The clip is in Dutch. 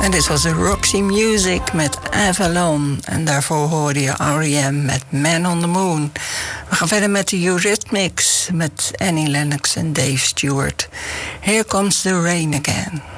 Dit was de Roxy Music met Avalon. En daarvoor hoorde je R.E.M. met Man on the Moon. We gaan verder met de Eurythmics met Annie Lennox en Dave Stewart. Here Comes the Rain Again.